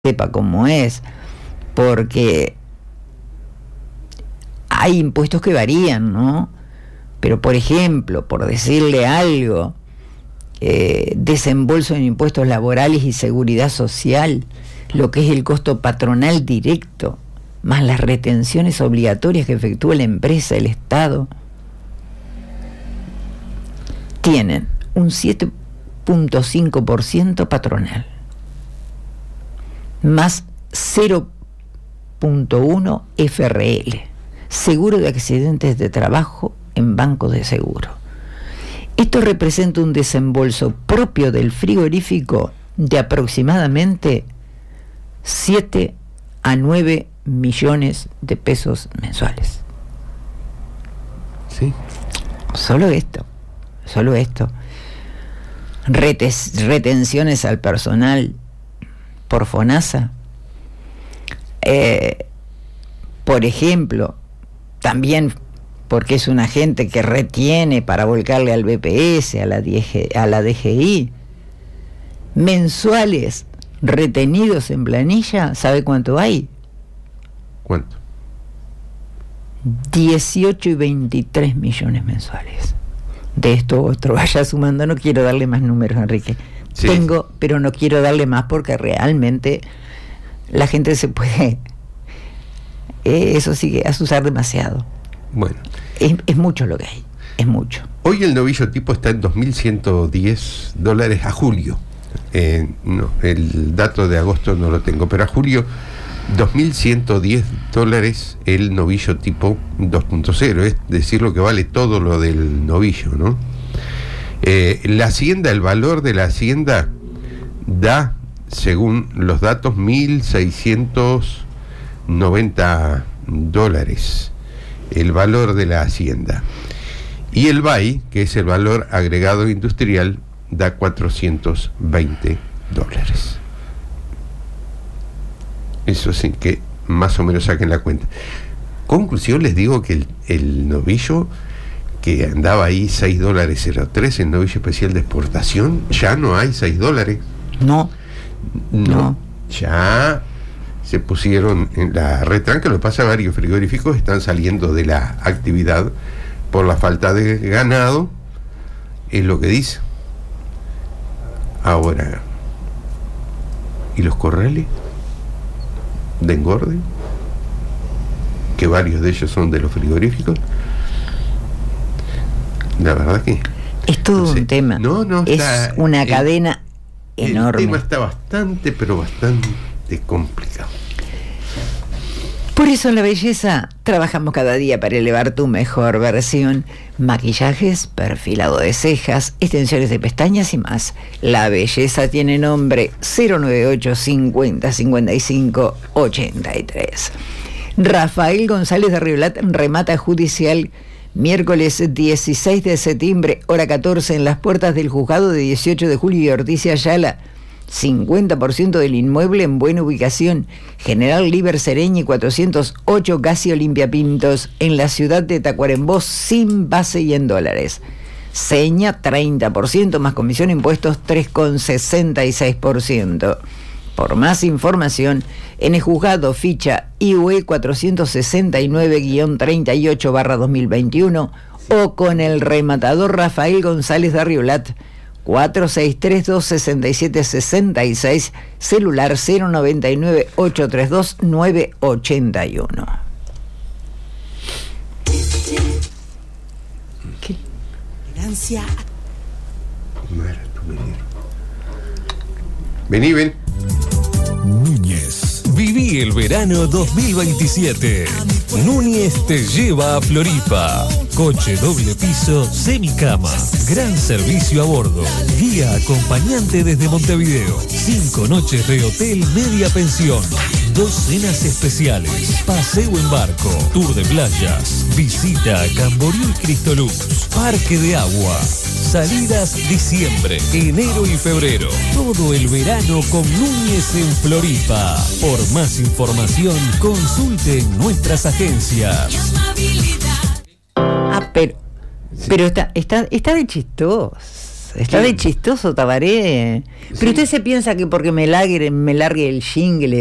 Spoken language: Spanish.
sepa cómo es, porque hay impuestos que varían, ¿no? Pero, por ejemplo, por decirle algo, desembolso en impuestos laborales y seguridad social, lo que es el costo patronal directo, más las retenciones obligatorias que efectúa la empresa, el Estado, tienen un 7.5% patronal, más 0.1 FRL, seguro de accidentes de trabajo en bancos de seguro. Esto representa un desembolso propio del frigorífico de aproximadamente 7 a 9 millones de pesos mensuales. Sí. Solo esto. Retenciones al personal por FONASA. Por ejemplo, también porque es una gente que retiene para volcarle al BPS, a la DGI, mensuales retenidos en planilla, ¿sabe cuánto hay? ¿Cuánto? 18 y 23 millones mensuales. De esto otro, vaya sumando, no quiero darle más números, Enrique. Sí. Tengo, pero no quiero darle más porque realmente la gente se puede, eso sí que asusar demasiado. Bueno. Es mucho lo que hay, es mucho. Hoy el novillo tipo está en $2.110 a julio. No, el dato de agosto no lo tengo, pero a julio $2.110 el novillo tipo 2.0, es decir, lo que vale todo lo del novillo, ¿no? La hacienda, el valor de la hacienda da, según los datos, $1.690 el valor de la hacienda, y el BAI, que es el valor agregado industrial, da $420. Eso sí, que más o menos saquen la cuenta. Conclusión, les digo que el novillo que andaba ahí $6.03, el novillo especial de exportación, ya no hay $6. No. Ya se pusieron en la retranca. Lo que pasa, varios frigoríficos están saliendo de la actividad por la falta de ganado, es lo que dice. Ahora, ¿y los corrales de engorde? Que varios de ellos son de los frigoríficos. La verdad que es todo un tema. Es una cadena enorme. El tema está bastante, pero bastante complicado. Por eso en La Belleza trabajamos cada día para elevar tu mejor versión. Maquillajes, perfilado de cejas, extensiones de pestañas y más. La Belleza tiene nombre: 098 50 55 83. Rafael González de Riolat remata judicial miércoles 16 de septiembre, hora 14, en las puertas del juzgado de 18 de julio y Ortiz y Ayala. 50% del inmueble en buena ubicación, General Líber Sereñi 408, Gassi Olimpia Pintos, en la ciudad de Tacuarembó, sin base y en dólares. Seña 30%, más comisión impuestos 3,66%. Por más información, en el juzgado ficha IUE 469-38/2021 o con el rematador Rafael González de Riolat, 4632-6766, celular 099-832-981. ¿Qué? Elegancia. Vení, ven. Núñez. Viví el verano 2027. Núñez te lleva a Floripa. Coche doble piso, semicama. Gran servicio a bordo. Guía acompañante desde Montevideo. 5 noches de hotel media pensión. 2 cenas especiales. Paseo en barco. Tour de playas. Visita a Camboriú y Cristoluz. Parque de agua. Salidas diciembre, enero y febrero. Todo el verano con Núñez en Floripa. Por más información, consulte en nuestras agencias. Pero está de chistoso. Está Sí. de chistoso, Tabaré. Pero Sí. usted se piensa que porque me largue el jingle